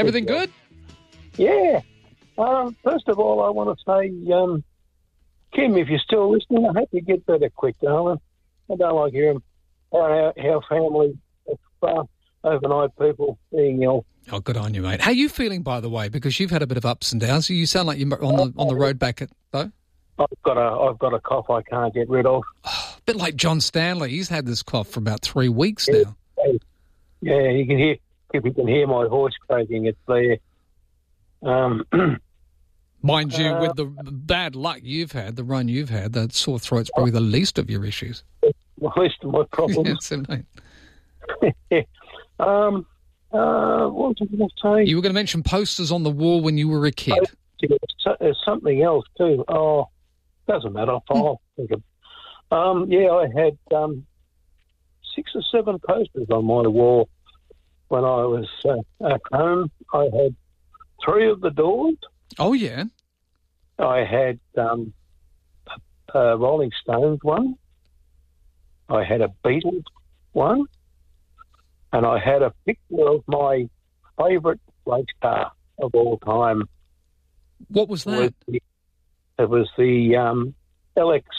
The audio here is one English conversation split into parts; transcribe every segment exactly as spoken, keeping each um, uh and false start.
Everything good? Yeah. Um, first of all, I want to say, um, Kim, if you're still listening, I hope you get better quick, darling. I don't like hearing how our family, uh, overnight people being ill. Oh, good on you, mate. How are you feeling, by the way? Because you've had a bit of ups and downs. You sound like you're on the on the road back, at, though. I've got a I've got a cough I can't get rid of. Oh, a bit like John Stanley. He's had this cough for about three weeks now. Yeah, you can hear if you can hear my voice cracking. It's there. Um, Mind you, uh, with the bad luck you've had, the run you've had, that sore throat's probably the least of your issues. The least of my problems. Yes, mate. um, uh, what was I going to say? You were going to mention posters on the wall when you were a kid. There's something else too. Oh, doesn't matter. I'll think of. Um, yeah, I had um, six or seven posters on my wall when I was uh, at home. I had three of the Doors. Oh yeah. I had um, a, a Rolling Stones one. I had a Beatles one, and I had a picture of my favourite race car of all time. What was that? It was the um, L X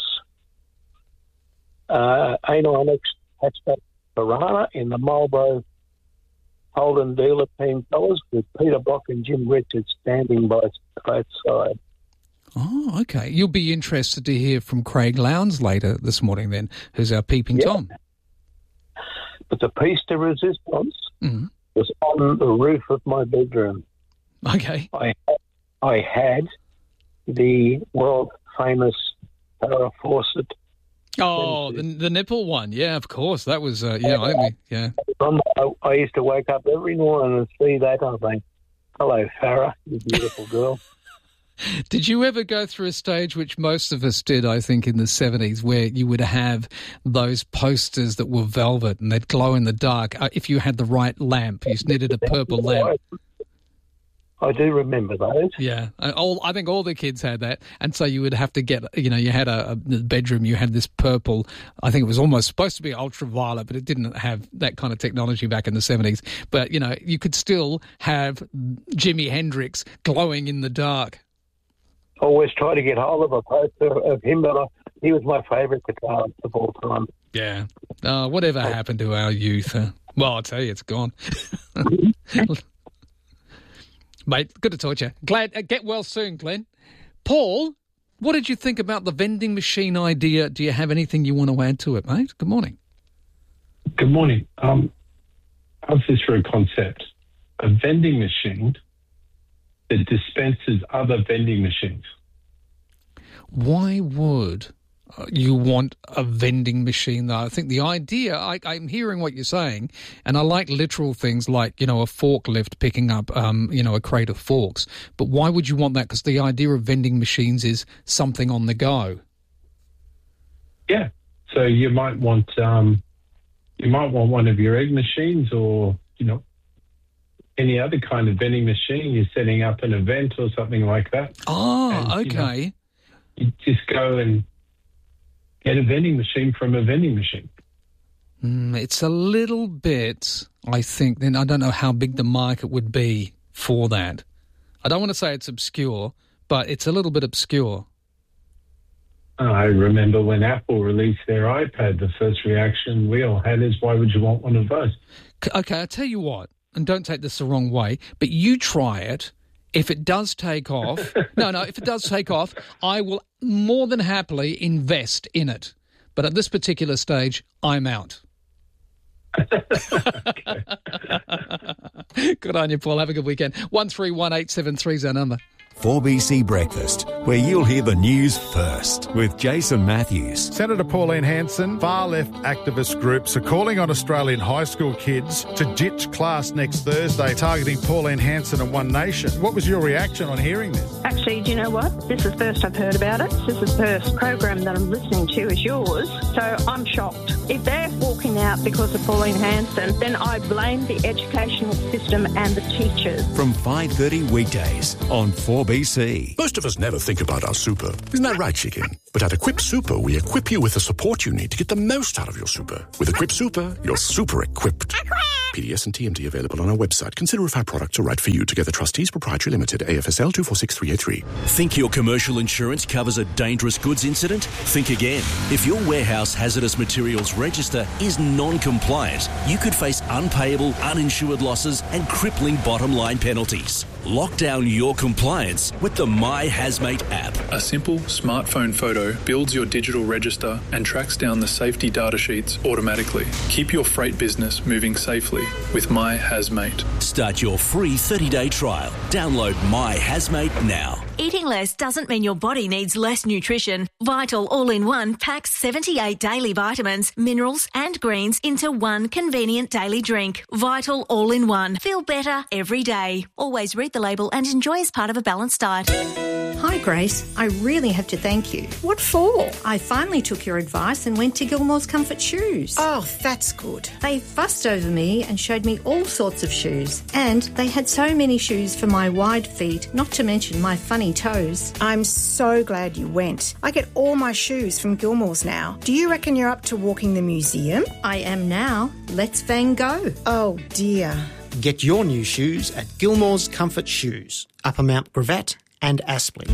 uh, A nine X hatchback Piranha in the Marlboro Holden dealer team colours with Peter Brock and Jim Richards standing by both sides. Oh, okay. You'll be interested to hear from Craig Lowndes later this morning then, who's our peeping yeah. Tom. But the piece de resistance mm-hmm. was on the roof of my bedroom. Okay. I I had the world famous Farrah Fawcett. Oh, the, the nipple one. Yeah, of course. That was, uh, yeah, I mean, yeah. I, I used to wake up every morning and see that. I think, hello, Farrah, you beautiful girl. Did you ever go through a stage, which most of us did, I think, in the seventies, where you would have those posters that were velvet and they'd glow in the dark? Uh, if you had the right lamp, you needed a purple lamp. I do remember those. Yeah, all, I think all the kids had that, and so you would have to get, you know, you had a, a bedroom, you had this purple, I think it was almost supposed to be ultraviolet, but it didn't have that kind of technology back in the seventies. But, you know, you could still have Jimi Hendrix glowing in the dark. Always try to get hold of a poster of him, but I, he was my favourite guitarist of all time. Yeah. Uh, whatever happened to our youth? Uh, well, I'll tell you, it's gone. Mate, good to talk to you. Glad, uh, get well soon, Glenn. Paul, what did you think about the vending machine idea? Do you have anything you want to add to it, mate? Good morning. Good morning. Um, how's this for a concept? A vending machine that dispenses other vending machines. Why would you want a vending machine, though? I think the idea, I, I'm hearing what you're saying, and I like literal things like, you know, a forklift picking up, um, you know, a crate of forks. But why would you want that? Because the idea of vending machines is something on the go. Yeah. So you might want, um, you might want one of your egg machines or, you know, any other kind of vending machine. You're setting up an event or something like that. Oh, and, okay. You know, you just go and get a vending machine from a vending machine. Mm, it's a little bit, I think, then I don't know how big the market would be for that. I don't want to say it's obscure, but it's a little bit obscure. I remember when Apple released their iPad, the first reaction we all had is, why would you want one of those? Okay, I'll tell you what, and don't take this the wrong way, but you try it. If it does take off, no, no, if it does take off, I will more than happily invest in it. But at this particular stage, I'm out. Good on you, Paul. Have a good weekend. one three one eight seven three is our number. four B C Breakfast, where you'll hear the news first with Jason Matthews. Senator Pauline Hanson, far-left activist groups are calling on Australian high school kids to ditch class next Thursday, targeting Pauline Hanson and One Nation. What was your reaction on hearing this? Actually, do you know what? This is the first I've heard about it. This is the first program that I'm listening to is yours, so I'm shocked. If they're walking out because of Pauline Hanson, then I blame the educational system and the teachers. From five thirty weekdays on four B C. Most of us never think think about our super. Isn't that right, chicken? But at Equip Super, we equip you with the support you need to get the most out of your super. With Equip Super, you're super equipped. P D S and T M D available on our website. Consider if our products are right for you. Together Trustees Proprietary Limited, A F S L two four six three eight three. Think your commercial insurance covers a dangerous goods incident? Think again. If your warehouse hazardous materials register is non-compliant, you could face unpayable, uninsured losses and crippling bottom line penalties. Lock down your compliance with the My Hazmate app. A simple smartphone photo builds your digital register and tracks down the safety data sheets automatically. Keep your freight business moving safely with My Hazmate. Start your free thirty-day trial. Download My Hazmate now. Eating less doesn't mean your body needs less nutrition. Vital All-in-One packs seventy-eight daily vitamins, minerals and greens into one convenient daily drink. Vital All-in-One. Feel better every day. Always read the label and enjoy as part of a balanced diet. Hi Grace, I really have to thank you. What for? I finally took your advice and went to Gilmore's Comfort Shoes. Oh, that's good. They fussed over me and showed me all sorts of shoes. And they had so many shoes for my wide feet, not to mention my funny toes. I'm so glad you went. I get all my shoes from Gilmore's now. Do you reckon you're up to walking the museum? I am now. Let's Van Gogh. Oh dear. Get your new shoes at Gilmore's Comfort Shoes, Upper Mount Gravatt and Aspley.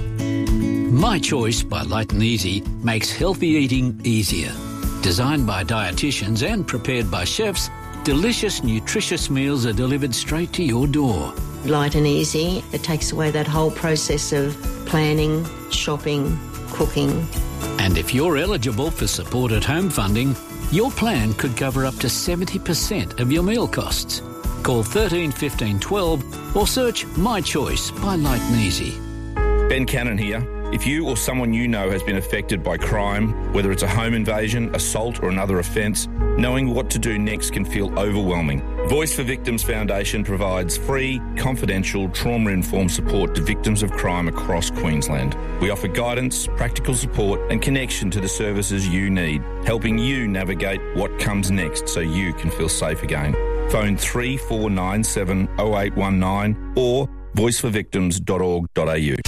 My Choice by Light and Easy makes healthy eating easier. Designed by dietitians and prepared by chefs, delicious, nutritious meals are delivered straight to your door. Light and easy. It takes away that whole process of planning, shopping, cooking. And if you're eligible for support at home funding, your plan could cover up to seventy percent of your meal costs. Call thirteen fifteen twelve or search My Choice by Light and Easy. Ben Cannon here. If you or someone you know has been affected by crime, whether it's a home invasion, assault or another offence, knowing what to do next can feel overwhelming. Voice for Victims Foundation provides free, confidential, trauma-informed support to victims of crime across Queensland. We offer guidance, practical support and connection to the services you need, helping you navigate what comes next so you can feel safe again. Phone three four nine seven oh eight one nine or voice for victims dot org dot a u.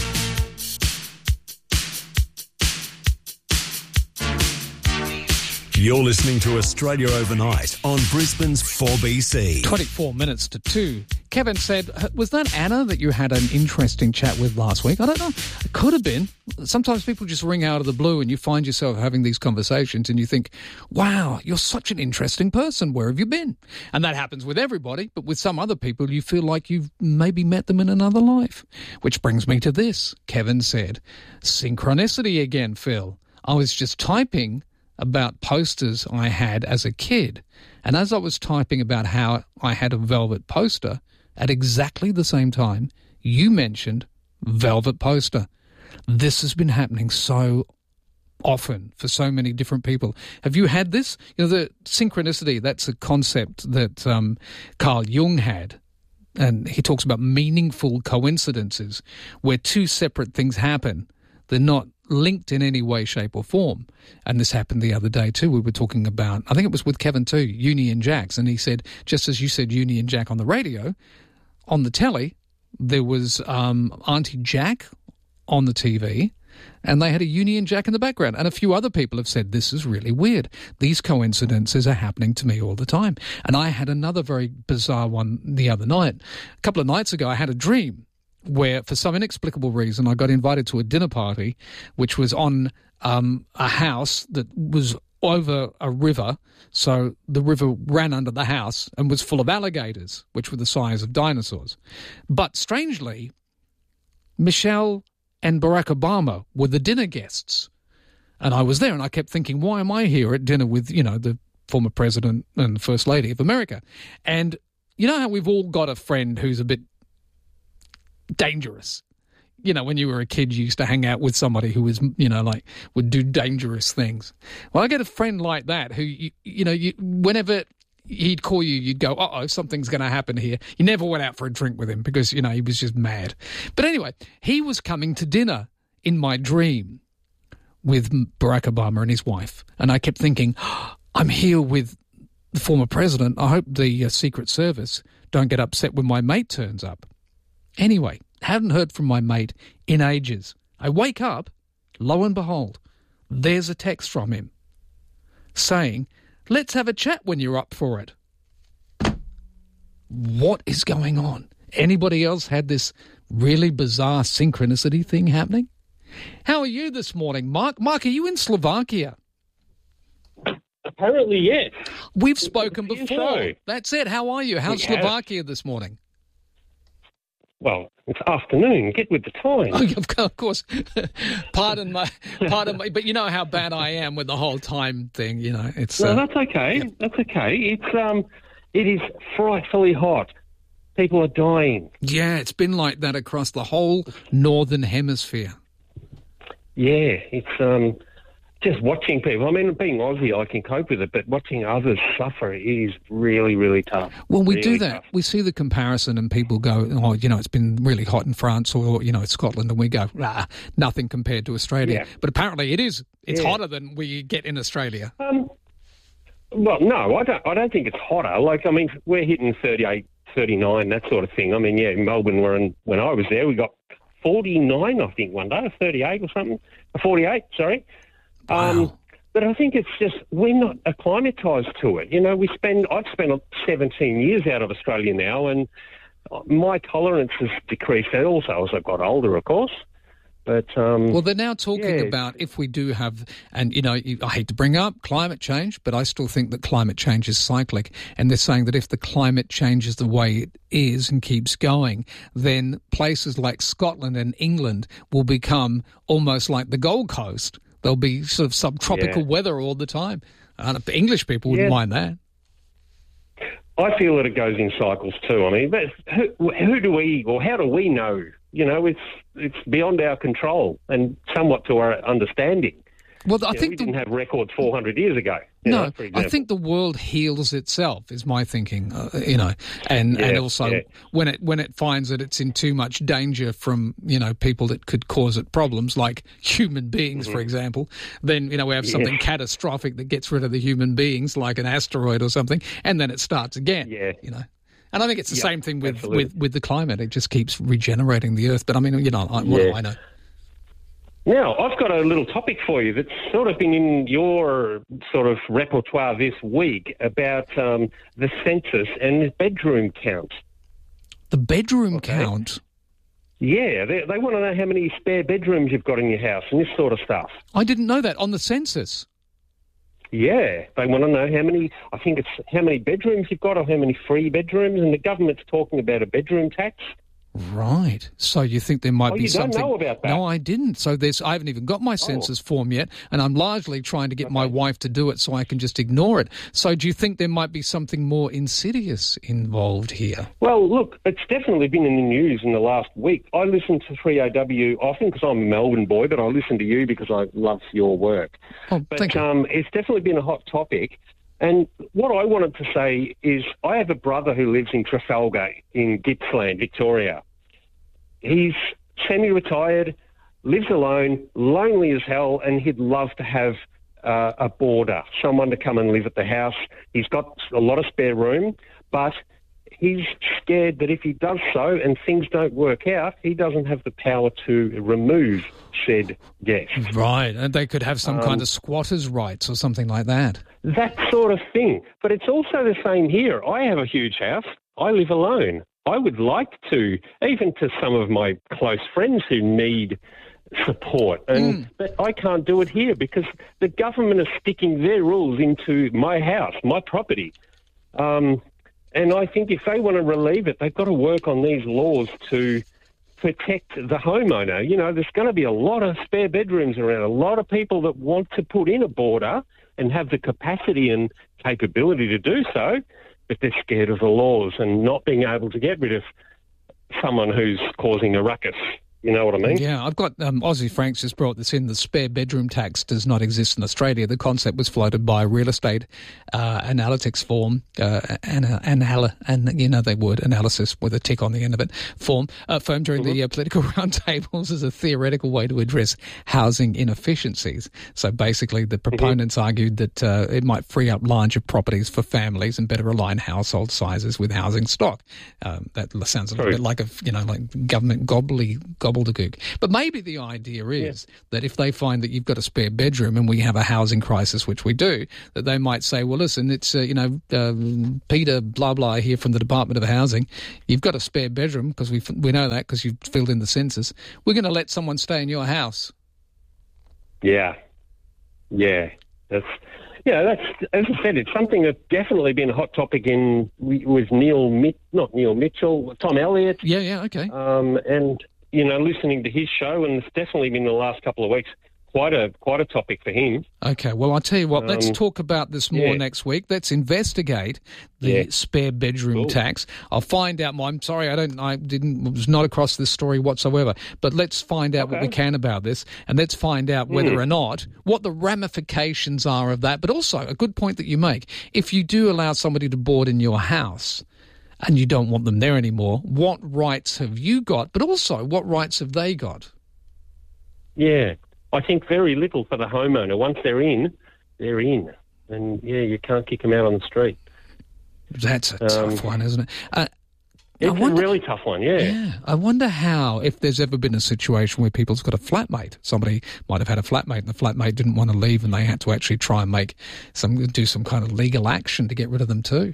You're listening to Australia Overnight on Brisbane's four B C. twenty-four minutes to two. Kevin said, was that Anna that you had an interesting chat with last week? I don't know. It could have been. Sometimes people just ring out of the blue and you find yourself having these conversations and you think, wow, you're such an interesting person. Where have you been? And that happens with everybody, but with some other people, you feel like you've maybe met them in another life. Which brings me to this. Kevin said, synchronicity again, Phil. I was just typing about posters I had as a kid. And as I was typing about how I had a velvet poster, at exactly the same time, you mentioned velvet poster. This has been happening so often for so many different people. Have you had this? You know, the synchronicity, that's a concept that um, Carl Jung had. And he talks about meaningful coincidences where two separate things happen. They're not linked in any way, shape or form. And this happened the other day too. We were talking about, I think it was with Kevin too, Union Jacks. And he said, just as you said Union Jack on the radio, on the telly, there was um, Auntie Jack on the T V and they had a Union Jack in the background. And a few other people have said, this is really weird. These coincidences are happening to me all the time. And I had another very bizarre one the other night. A couple of nights ago, I had a dream where, for some inexplicable reason, I got invited to a dinner party, which was on um, a house that was over a river. So the river ran under the house and was full of alligators, which were the size of dinosaurs. But strangely, Michelle and Barack Obama were the dinner guests. And I was there, and I kept thinking, why am I here at dinner with, you know, the former president and the first lady of America? And you know how we've all got a friend who's a bit dangerous. You know, when you were a kid, you used to hang out with somebody who was, you know, like would do dangerous things. Well, I get a friend like that who, you, you know, you, whenever he'd call you, you'd go, uh-oh, something's going to happen here. You never went out for a drink with him because, you know, he was just mad. But anyway, he was coming to dinner in my dream with Barack Obama and his wife. And I kept thinking, oh, I'm here with the former president. I hope the uh, Secret Service don't get upset when my mate turns up. Anyway, hadn't heard from my mate in ages. I wake up, lo and behold, there's a text from him saying, let's have a chat when you're up for it. What is going on? Anybody else had this really bizarre synchronicity thing happening? How are you this morning, Mark? Mark, are you in Slovakia? Apparently, yes. We've spoken before. So. That's it. How are you? How's We have. Slovakia this morning? Well, it's afternoon. Get with the time. Oh, of course. pardon my, pardon me, but you know how bad I am with the whole time thing. You know, it's. No, uh, that's okay. Yeah. That's okay. It's um, it is frightfully hot. People are dying. Yeah, it's been like that across the whole northern hemisphere. Yeah, it's um, just watching people. I mean, being Aussie, I can cope with it, but watching others suffer is really, really tough. Well, we really do that. Tough. We see the comparison and people go, oh, you know, it's been really hot in France or, you know, it's Scotland, and we go, ah, nothing compared to Australia. Yeah. But apparently it is. It's Yeah. hotter than we get in Australia. Um, well, no, I don't. I don't think it's hotter. Like, I mean, we're hitting thirty-eight, thirty-nine, that sort of thing. I mean, yeah, in Melbourne, we're in, when I was there, we got forty-nine, I think, one day, or thirty-eight or something. forty-eight, sorry. Um, wow. But I think it's just, we're not acclimatised to it. You know, we spend, I've spent seventeen years out of Australia now, and my tolerance has decreased, and also as I've got older, of course. But um, Well, they're now talking yeah. about if we do have, and, you know, I hate to bring up climate change, but I still think that climate change is cyclic. And they're saying that if the climate changes the way it is and keeps going, then places like Scotland and England will become almost like the Gold Coast. There'll be sort of subtropical Yeah. weather all the time. Uh, English people wouldn't Yeah. mind that. I feel that it goes in cycles too. I mean, but who, who do we, or how do we know? You know, it's it's beyond our control and somewhat to our understanding. Well, I You know, think we the, didn't have records four hundred years ago. You no, know, for example. I think the world heals itself is my thinking. Uh, you know, and and Yeah, also yeah. when it when it finds that it's in too much danger from you know people that could cause it problems, like human beings, for example, then you know we have something Mm-hmm. Yeah. catastrophic that gets rid of the human beings, like an asteroid or something, and then it starts again. Yeah. You know. And I think it's the Yeah, same thing with, absolutely. with, with the climate. It just keeps regenerating the Earth. But I mean, you know, I, what do Yeah. I know? Now, I've got a little topic for you that's sort of been in your sort of repertoire this week about um, the census and the bedroom count. The bedroom Okay. count? Yeah, they, they want to know how many spare bedrooms you've got in your house and this sort of stuff. I didn't know that on the census. Yeah, they want to know how many, I think it's how many bedrooms you've got or how many free bedrooms, and the government's talking about a bedroom tax. Right. So you think there might Oh, be you don't something? know about that? No, I didn't. So there's. I haven't even got my census form yet, and I'm largely trying to get my wife to do it so I can just ignore it. So do you think there might be something more insidious involved here? Well, look, it's definitely been in the news in the last week. I listen to three A W often because I'm a Melbourne boy, but I listen to you because I love your work. Oh, but thank you. Um, it's definitely been a hot topic. And what I wanted to say is I have a brother who lives in Trafalgar in Gippsland, Victoria. He's semi-retired, lives alone, lonely as hell, and he'd love to have uh, a boarder, someone to come and live at the house. He's got a lot of spare room, but he's scared that if he does so and things don't work out, he doesn't have the power to remove said guest. Right, and they could have some Um, kind of squatters' rights or something like that. That sort of thing. But it's also the same here. I have a huge house. I live alone. I would like to, even to some of my close friends who need support, and but I can't do it here because the government is sticking their rules into my house, my property. Um, and I think if they want to relieve it, they've got to work on these laws to protect the homeowner. You know, there's going to be a lot of spare bedrooms around, a lot of people that want to put in a boarder and have the capacity and capability to do so, but they're scared of the laws and not being able to get rid of someone who's causing a ruckus. You know what I mean? Yeah, I've got um, Aussie Franks just brought this in. The spare bedroom tax does not exist in Australia. The concept was floated by a real estate uh, analytics firm, uh, an, anal, and you know they would analysis with a tick on the end of it. Form uh, firm during mm-hmm. the uh, political roundtables as a theoretical way to address housing inefficiencies. So basically, the proponents mm-hmm. argued that uh, it might free up larger properties for families and better align household sizes with housing stock. Um, that sounds a little Sorry. bit like a you know like government gobbly. gobbly gobbledygook. But maybe the idea is yeah. that if they find that you've got a spare bedroom and we have a housing crisis, which we do, that they might say, well, listen, it's, uh, you know, uh, Peter blah, blah here from the Department of Housing. You've got a spare bedroom because we we know that because you've filled in the census. We're going to let someone stay in your house. Yeah. Yeah. That's... Yeah, that's, as I said, it's something that's definitely been a hot topic in, was Neil, Mit, not Neil Mitchell, Tom Elliott. Yeah, yeah, okay. Um, and, you know, listening to his show, and it's definitely been the last couple of weeks, quite a quite a topic for him. Okay, well, I'll tell you what, um, let's talk about this more yeah. next week. Let's investigate the yeah. spare bedroom cool. tax. I'll find out more. I'm sorry, I don't, I didn't, was not across this story whatsoever, but let's find out okay. what we can about this, and let's find out whether mm. or not, what the ramifications are of that. But also, a good point that you make, if you do allow somebody to board in your house, and you don't want them there anymore, what rights have you got? But also, what rights have they got? Yeah. I think very little for the homeowner. Once they're in, they're in. And, yeah, you can't kick them out on the street. That's a um, tough one, isn't it? Uh, it's wonder, a really tough one, yeah. Yeah. I wonder how, if there's ever been a situation where people's got a flatmate. Somebody might have had a flatmate and the flatmate didn't want to leave and they had to actually try and make some, do some kind of legal action to get rid of them too.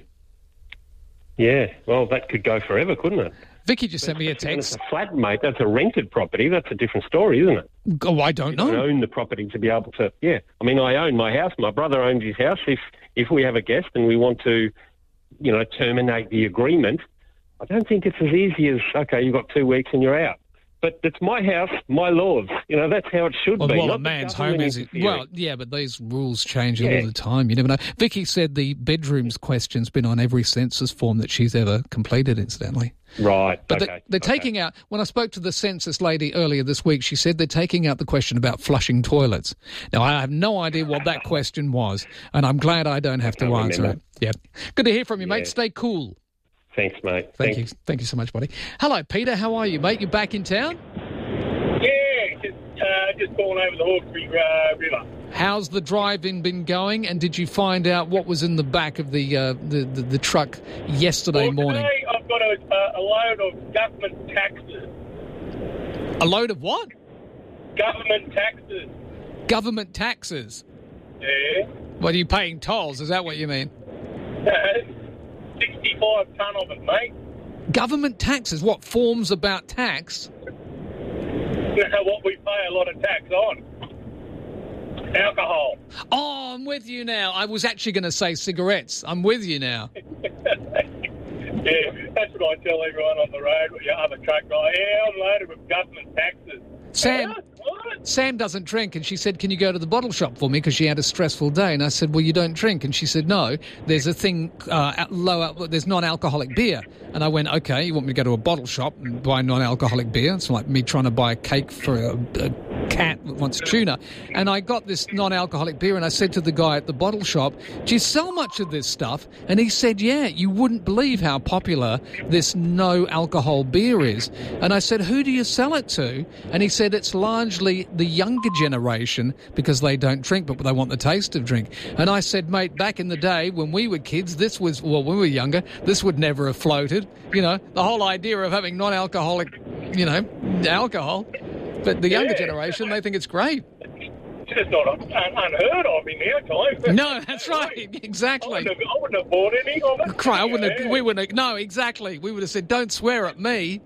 Yeah, well, that could go forever, couldn't it? Vicky just sent me a text. It's a flatmate. That's a rented property. That's a different story, isn't it? Oh, I don't you know. don't own the property to be able to. Yeah, I mean, I own my house. My brother owns his house. If if we have a guest and we want to, you know, terminate the agreement, I don't think it's as easy as okay, you've got two weeks and you're out. But it's my house, my laws. You know, that's how it should well, be. Well, a man's home is it? Well, yeah, but these rules change yeah. all the time. You never know. Vicky said the bedrooms question's been on every census form that she's ever completed, incidentally. Right. But okay. they're, they're okay. taking out, when I spoke to the census lady earlier this week, she said they're taking out the question about flushing toilets. Now, I have no idea what that question was, and I'm glad I don't have to answer remember. it. Yeah. Good to hear from you, yeah. mate. Stay cool. Thanks, mate. Thank Thanks. you. Thank you so much, buddy. Hello, Peter. How are you, mate? You back in town? Yeah, just, uh, just going over the Hawkesbury uh, River. How's the drive-in been going? And did you find out what was in the back of the uh, the, the, the truck yesterday well, morning? Today I've got a, a load of government taxes. A load of what? Government taxes. Government taxes? Yeah. What, are you paying tolls? Is that what you mean? sixty-five tonne of it, mate. Government taxes? What, forms about tax? What we pay a lot of tax on. Alcohol. Oh, I'm with you now. I was actually going to say cigarettes. I'm with you now. Yeah, that's what I tell everyone on the road with your other truck guy. Yeah, I'm loaded with government taxes. Sam, Sam doesn't drink, and she said, can you go to the bottle shop for me, because she had a stressful day. And I said, well, you don't drink. And she said, no, there's a thing, uh, low, there's non-alcoholic beer. And I went, okay, you want me to go to a bottle shop and buy non-alcoholic beer? It's like me trying to buy a cake for a, a cat that wants tuna. And I got this non-alcoholic beer, and I said to the guy at the bottle shop, do you sell much of this stuff? And he said, yeah, you wouldn't believe how popular this no-alcohol beer is. And I said, who do you sell it to? And he said, it's largely the younger generation because they don't drink, but they want the taste of drink. And I said, mate, back in the day when we were kids, this was, well, when we were younger, this would never have floated. You know, the whole idea of having non-alcoholic, you know, alcohol. But the younger yeah, generation, they think it's great. It's just not un- unheard of in our time. No, that's right. Exactly. I wouldn't have, I wouldn't have bought any of it. Cry, I wouldn't have, we wouldn't have, no, exactly. We would have said, don't swear at me.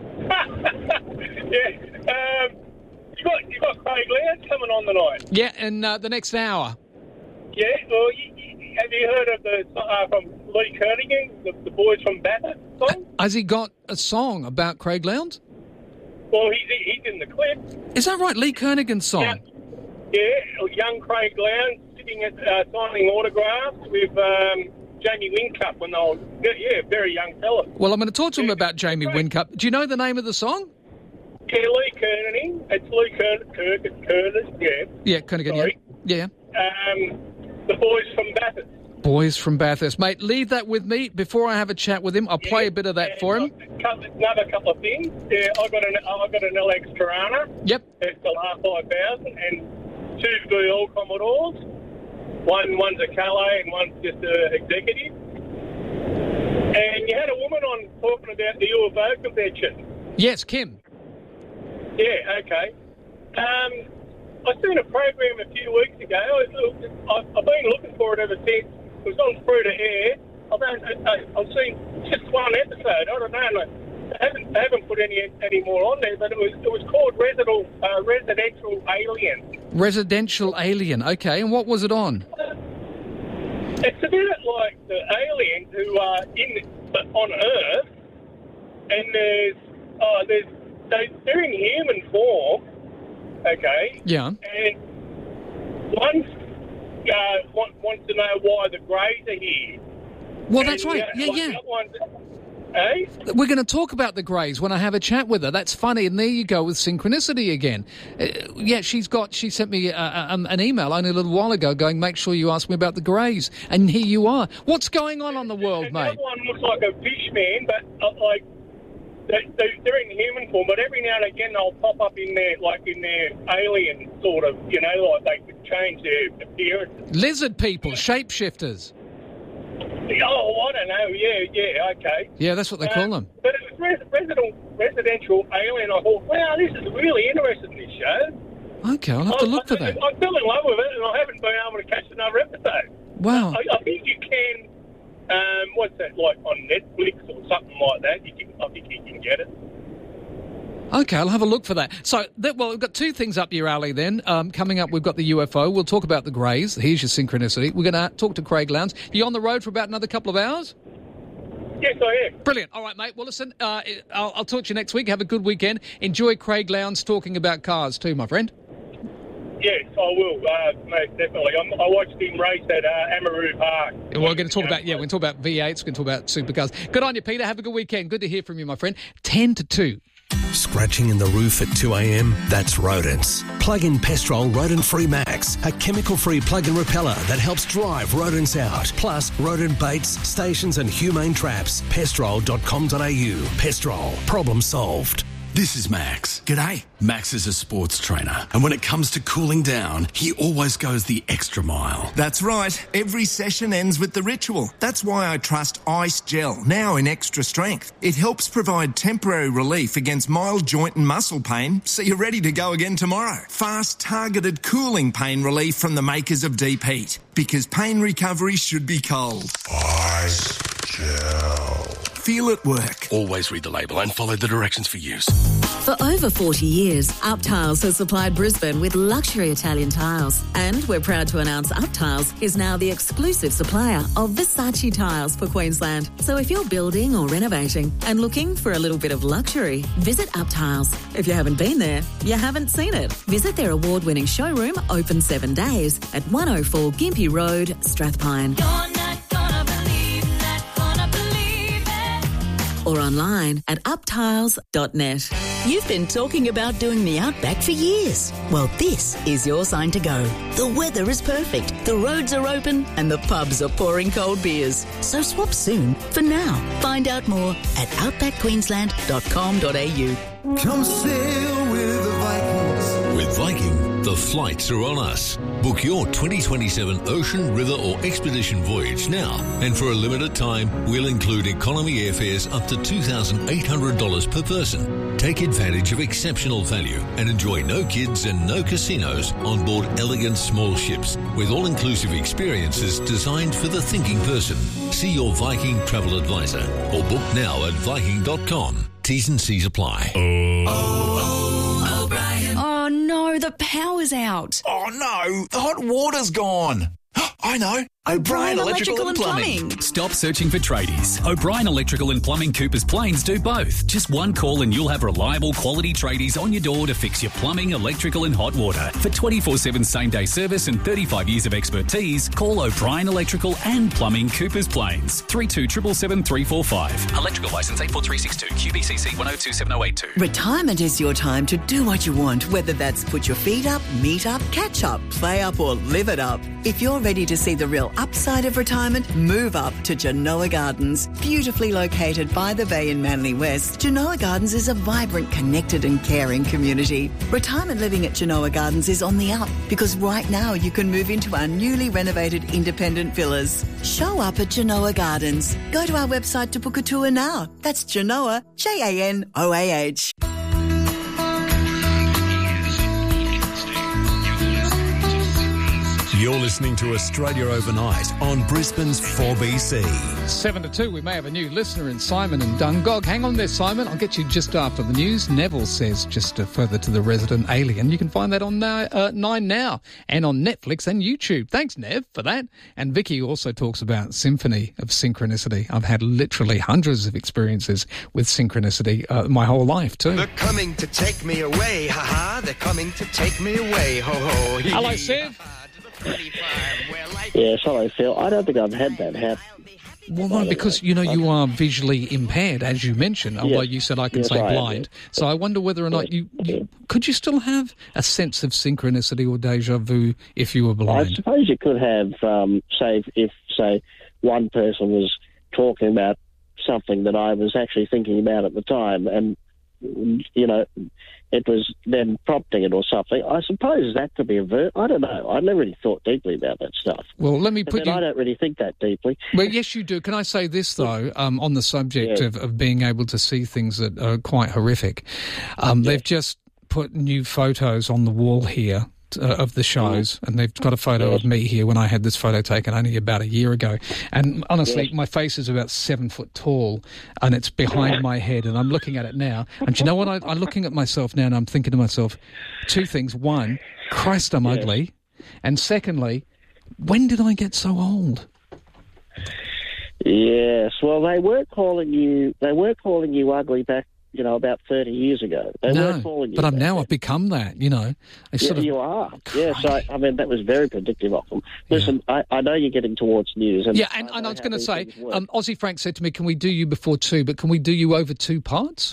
yeah. Um, you got you got Craig Lowndes coming on tonight. Yeah, in uh, the next hour. Yeah. Well, you, you, have you heard of the uh, from Lee Kernaghan, the, the Boys from Bathurst song? Uh, has he got a song about Craig Lowndes? Well, he's he's in the clip. Is that right? Lee Kernaghan's song. Yeah. Yeah, young Craig Lowndes sitting at uh, signing autographs with um, Jamie Whincup when they were, yeah, very young fella. Well, I'm going to talk to him about Jamie Whincup. Do you know the name of the song? Yeah, Lee Kernaghan. It's Lee Kernaghan, Kernaghan, yeah. Yeah, Kernaghan, Sorry. yeah. Yeah. Um, the Boys from Bathurst. Boys from Bathurst. Mate, leave that with me. Before I have a chat with him, I'll yeah, play a bit of that for him. Another couple of things. Yeah, I got an I got an L X Tirana. Yep. It's the last five thousand, and two V L Commodores. One one's a Calais and one's just an executive. And you had a woman on talking about the U of O convention. Yes, Kim. Yeah, okay. Um, I seen a program a few weeks ago. I, I've, I've been looking for it ever since. It was on Through to Air. I've, I, I've seen just one episode. I don't know. I haven't, I haven't put any any more on there, but it was it was called Residential, uh, Residential Alien. Residential Alien, okay. And what was it on? It's a bit like the aliens who are in on Earth, and there's oh, there's they, they're in human form, okay. Yeah. And one uh, want, wants to know why the Greys are here. Well, and, that's right. Yeah, like yeah. The other one's, eh? We're going to talk about the Greys when I have a chat with her. That's funny. And there you go with synchronicity again. Uh, yeah, she's got. She sent me uh, um, an email only a little while ago going, make sure you ask me about the Greys. And here you are. What's going on on the world, and mate? The other one looks like a fish man, but uh, like they, they, they're in human form. But every now and again they'll pop up in their like in their alien sort of, you know, like they could change their appearance. Lizard people, shapeshifters. Oh, I don't know. Yeah, yeah, okay. Yeah, that's what they call them. But it was res- residential, residential alien. I thought, wow, this is really interesting, this show. Okay, I'll have to look for that. I fell in love with it, and I haven't been able to catch another episode. Wow. I, I think you can, um, what's that, like on Netflix or something like that. You can, I think you can get it. Okay, I'll have a look for that. So, that, well, we've got two things up your alley then. Um, coming up, we've got the U F O. We'll talk about the Greys. Here's your synchronicity. We're going to talk to Craig Lowndes. You on the road for about another couple of hours? Yes, I am. Brilliant. All right, mate. Well, listen, uh, I'll, I'll talk to you next week. Have a good weekend. Enjoy Craig Lowndes talking about cars too, my friend. Yes, I will, uh, most definitely. I'm, I watched him race at uh, Amaroo Park. We're going to talk about, yeah, we're going to talk about V eights, we're going to talk about supercars. Good on you, Peter. Have a good weekend. Good to hear from you, my friend. ten to two. Scratching in the roof at two a.m? That's rodents. Plug in Pestrol Rodent-Free Max, a chemical-free plug-in repeller that helps drive rodents out. Plus, rodent baits, stations and humane traps. pestrol dot com dot a u. Pestrol. Problem solved. This is Max. G'day. Max is a sports trainer, and when it comes to cooling down, he always goes the extra mile. That's right. Every session ends with the ritual. That's why I trust Ice Gel, now in extra strength. It helps provide temporary relief against mild joint and muscle pain, so you're ready to go again tomorrow. Fast, targeted cooling pain relief from the makers of Deep Heat, because pain recovery should be cold. Ice Gel. Feel it work. Always read the label and follow the directions for use. For over forty years, Up Tiles has supplied Brisbane with luxury Italian tiles. And we're proud to announce Up Tiles is now the exclusive supplier of Versace tiles for Queensland. So if you're building or renovating and looking for a little bit of luxury, visit Up Tiles. If you haven't been there, you haven't seen it. Visit their award-winning showroom, open seven days, at one oh four Gympie Road, Strathpine. Or online at up tiles dot net. You've been talking about doing the Outback for years. Well, this is your sign to go. The weather is perfect, the roads are open, and the pubs are pouring cold beers. So swap soon for now. Find out more at outback queensland dot com dot a u. Come sail with the Vikings. With Viking, the flights are on us. Book your twenty twenty-seven ocean, river or expedition voyage now. And for a limited time, we'll include economy airfares up to two thousand eight hundred dollars per person. Take advantage of exceptional value and enjoy no kids and no casinos on board elegant small ships with all-inclusive experiences designed for the thinking person. See your Viking travel advisor or book now at viking dot com. T's and C's apply. Oh, oh, O'Brien. Oh no, the power's out. Oh no, the hot water's gone. I know. O'Brien Electrical, Electrical and Plumbing. Plumbing. Stop searching for tradies. O'Brien Electrical and Plumbing Coopers Plains do both. Just one call and you'll have reliable quality tradies on your door to fix your plumbing, electrical and hot water. For twenty-four seven same-day service and thirty-five years of expertise, call O'Brien Electrical and Plumbing Coopers Plains. three two seven seven three four five. Electrical licence eight four three six two. Q B C C one oh two seven oh eight two. Retirement is your time to do what you want, whether that's put your feet up, meet up, catch up, play up or live it up. If you're ready to see the real upside of retirement, move up to Genoa Gardens. Beautifully located by the bay in Manly West, Genoa Gardens is a vibrant, connected and caring community. Retirement living at Genoa Gardens is on the up because right now you can move into our newly renovated independent villas. Show up at Genoa Gardens. Go to our website to book a tour now. That's Genoa, J A N O A H. You're listening to Australia Overnight on Brisbane's four B C. Seven to two, we may have a new listener in Simon and Dungog. Hang on there, Simon. I'll get you just after the news. Neville says just uh, further to the resident alien. You can find that on uh, uh, Nine Now and on Netflix and YouTube. Thanks, Nev, for that. And Vicky also talks about Symphony of Synchronicity. I've had literally hundreds of experiences with synchronicity uh, my whole life too. They're coming to take me away, ha-ha. They're coming to take me away, ho-ho. Hello, Siv. Yes, hello, Phil. I don't think I've had that happen. Well, no, because, you know, you are visually impaired, as you mentioned, although Yes. you said I can Yes, say I am, blind. yes. So I wonder whether or not you, you... Could you still have a sense of synchronicity or deja vu if you were I blind? suppose you could have, um, say, if, say, one person was talking about something that I was actually thinking about at the time and, you know, it was then prompting it or something. I suppose that could be a ver- I don't know. I never really thought deeply about that stuff. Well, let me But put then you... I don't really think that deeply. Well, yes, you do. Can I say this, though, um, on the subject Yeah. of, of being able to see things that are quite horrific? Um, They've just put new photos on the wall here uh, of the shows, and they've got a photo of me here when I had this photo taken only about a year ago. And honestly, Yes. my face is about seven foot tall, and it's behind my head, and I'm looking at it now. And do you know what? I, I'm looking at myself now, and I'm thinking to myself, two things. One, Christ, I'm ugly. And secondly, when did I get so old? Yes, well, they were calling you. They were calling you ugly back, you know, about thirty years ago. They no, were calling you. but I'm that. now I've become that. You know, I Yeah, sort of you are. Yes, I, I mean that was very predictive of them. Listen, I, I know you're getting towards news, and yeah. And, and I was going to say, um, Aussie Frank said to me, "Can we do you before two? But can we do you over two parts?"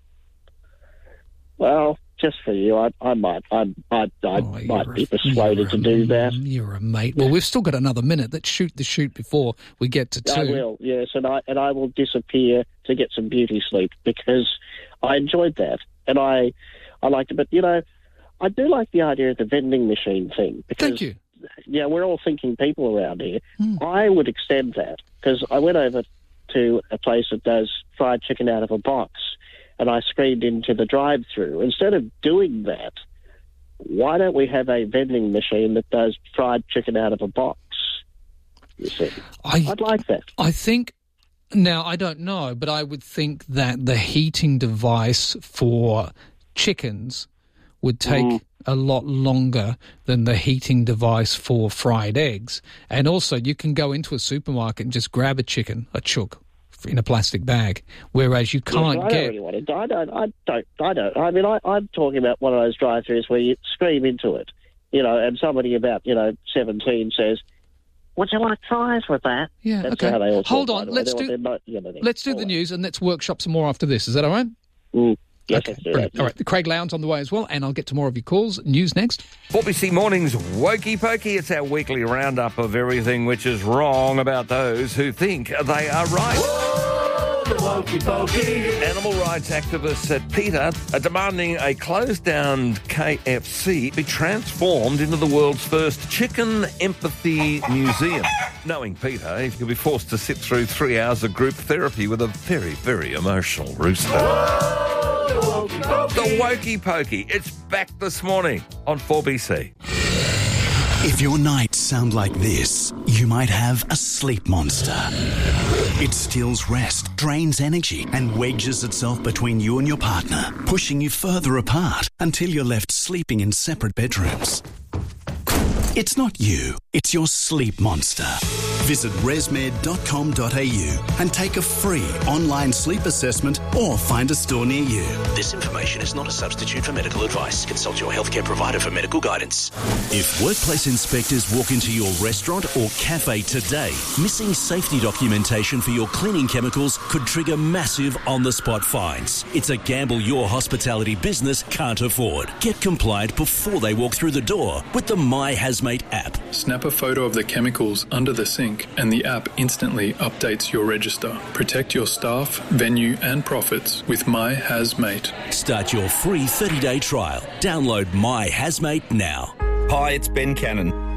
well, just for you, I, I might, I, I, I Oh, might be persuaded to do that. You're a mate. Well, we've still got another minute. Let's shoot the shoot before we get to two. I will, yes, and I and I will disappear to get some beauty sleep because I enjoyed that, and I, I liked it. But you know, I do like the idea of the vending machine thing because Thank you. Yeah, we're all thinking people around here. I would extend that because I went over to a place that does fried chicken out of a box, and I screamed into the drive-through. Instead of doing that, why don't we have a vending machine that does fried chicken out of a box? You see, I, I'd like that. I think. Now, I don't know, but I would think that the heating device for chickens would take Mm. a lot longer than the heating device for fried eggs. And also, you can go into a supermarket and just grab a chicken, a chook, in a plastic bag, whereas you can't Yes, I get... don't really want to. I don't. I don't. I don't. I mean, I, I'm talking about one of those drive-throughs where you scream into it, you know, and somebody about you know seventeen says, "Would you like fries with that?" Yeah, That's okay. how they all Hold talk, on, by the way. let's They want do- their mo- you know, their- Let's do the news and let's workshop some more after this. Is that all right? Mm. Yes, okay, let's do brilliant. that. All right, Craig Lowndes on the way as well, and I'll get to more of your calls. News next. four B C Mornings Wokey Pokey. It's our weekly roundup of everything which is wrong about those who think they are right. Animal rights activists at PETA are demanding a closed-down K F C be transformed into the world's first chicken empathy museum. Knowing PETA, you'll be forced to sit through three hours of group therapy with a very, very emotional rooster. The Wokey Pokey. It's back this morning on four B C. If your nights sound like this, you might have a sleep monster. It steals rest, drains energy, and wedges itself between you and your partner, pushing you further apart until you're left sleeping in separate bedrooms. It's not you, it's your sleep monster. Visit resmed dot com dot a u and take a free online sleep assessment or find a store near you. This information is not a substitute for medical advice. Consult your healthcare provider for medical guidance. If workplace inspectors walk into your restaurant or cafe today, missing safety documentation for your cleaning chemicals could trigger massive on-the-spot fines. It's a gamble your hospitality business can't afford. Get compliant before they walk through the door with the My Hazmate app. Snap a photo of the chemicals under the sink and the app instantly updates your register. Protect your staff, venue and profits with My Hazmate. Start your free thirty-day trial. Download My Hazmate now. Hi, it's Ben Cannon.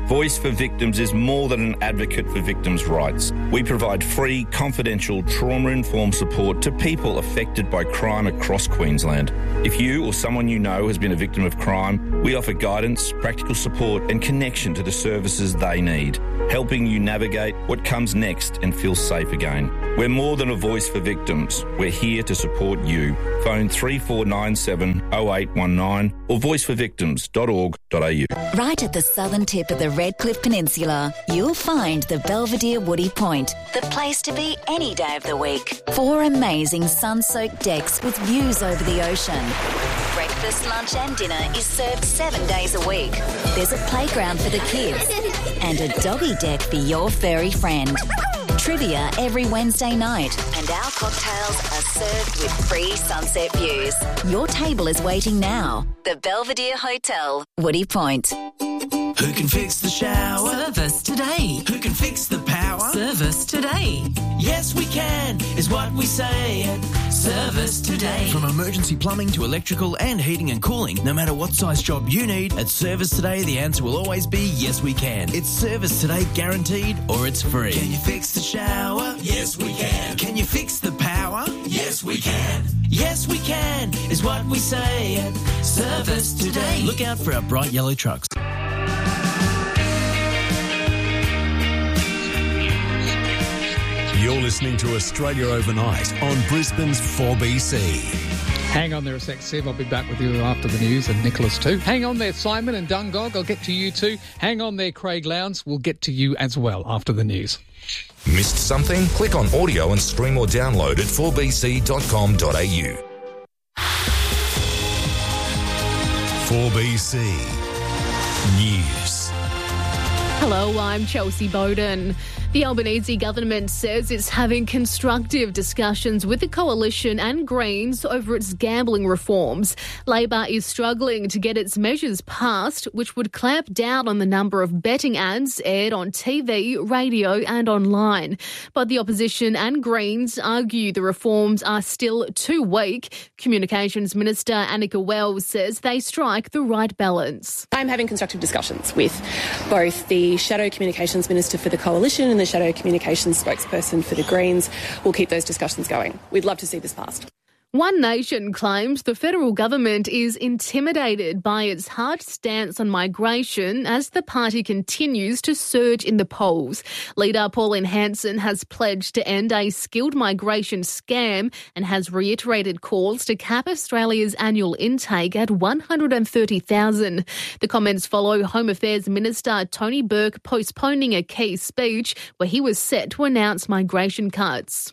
Voice for Victims is more than an advocate for victims' rights. We provide free, confidential, trauma-informed support to people affected by crime across Queensland. If you or someone you know has been a victim of crime, we offer guidance, practical support and connection to the services they need, helping you navigate what comes next and feel safe again. We're more than a voice for victims. We're here to support you. Phone three four nine seven oh eight one nine or voice for victims dot org dot a u. Right at the southern tip of the Redcliffe Peninsula, you'll find the Belvedere Woody Point, the place to be any day of the week. Four amazing sun-soaked decks with views over the ocean. Breakfast, lunch and dinner is served seven days a week. There's a playground for the kids and a doggy deck for your furry friend. Trivia every Wednesday night, and our cocktails are served with free sunset views. Your table is waiting now. The Belvedere Hotel, Woody Point. Who can fix the shower? Service today. Who can fix the power? Service today. Yes, we can, is what we say at Service Today. From emergency plumbing to electrical and heating and cooling, no matter what size job you need, at Service Today, the answer will always be yes, we can. It's Service Today guaranteed or it's free. Can you fix the shower? Yes, we can. Can you fix the power? Yes, we can. Yes, we can, is what we say at Service Today. Look out for our bright yellow trucks. You're listening to Australia Overnight on Brisbane's four B C. Hang on there a sec, Sev. I'll be back with you after the news, and Nicholas too. Hang on there, Simon and Dungog. I'll get to you too. Hang on there, Craig Lowndes. We'll get to you as well after the news. Missed something? Click on audio and stream or download at four b c dot com dot a u. four B C News. Hello, I'm Chelsea Bowden. The Albanese government says it's having constructive discussions with the Coalition and Greens over its gambling reforms. Labor is struggling to get its measures passed, which would clamp down on the number of betting ads aired on T V, radio and online. But the opposition and Greens argue the reforms are still too weak. Communications Minister Annika Wells says they strike the right balance. I'm having constructive discussions with both the Shadow Communications Minister for the Coalition and the Shadow Communications spokesperson for the Greens. We'll keep those discussions going. We'd love to see this passed. One Nation claims the federal government is intimidated by its hard stance on migration as the party continues to surge in the polls. Leader Pauline Hanson has pledged to end a skilled migration scam and has reiterated calls to cap Australia's annual intake at one hundred thirty thousand. The comments follow Home Affairs Minister Tony Burke postponing a key speech where he was set to announce migration cuts.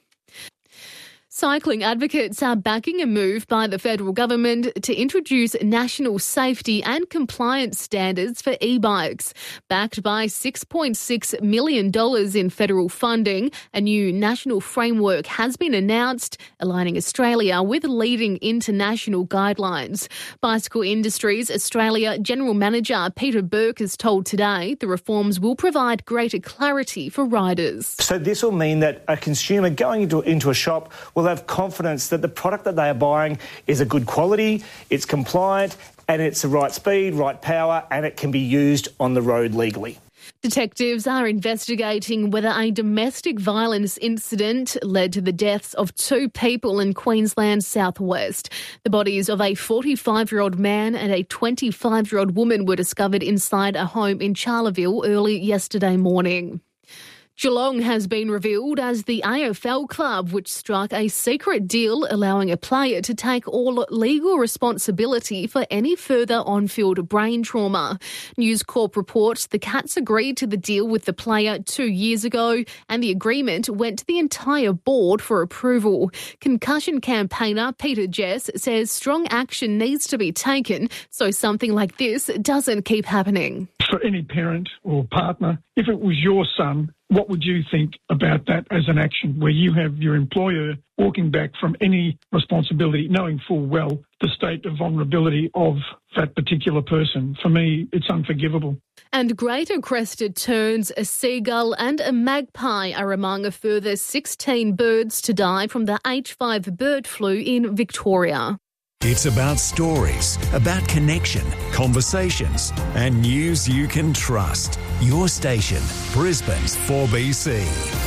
Cycling advocates are backing a move by the federal government to introduce national safety and compliance standards for e-bikes. Backed by six point six million dollars in federal funding, a new national framework has been announced, aligning Australia with leading international guidelines. Bicycle Industries Australia General Manager Peter Burke has told Today the reforms will provide greater clarity for riders. So this will mean that a consumer going into, into a shop will have confidence that the product that they are buying is a good quality, it's compliant, and it's the right speed, right power, and it can be used on the road legally. Detectives are investigating whether a domestic violence incident led to the deaths of two people in Queensland's southwest. The bodies of a forty-five-year-old man and a twenty-five-year-old woman were discovered inside a home in Charleville early yesterday morning. Geelong has been revealed as the A F L club which struck a secret deal allowing a player to take all legal responsibility for any further on-field brain trauma. News Corp reports the Cats agreed to the deal with the player two years ago and the agreement went to the entire board for approval. Concussion campaigner Peter Jess says strong action needs to be taken so something like this doesn't keep happening. For any parent or partner, if it was your son, what would you think about that as an action where you have your employer walking back from any responsibility, knowing full well the state of vulnerability of that particular person? For me, it's unforgivable. And greater crested terns, a seagull and a magpie are among a further sixteen birds to die from the H five bird flu in Victoria. It's about stories, about connection, conversations, and news you can trust. Your station, Brisbane's four B C.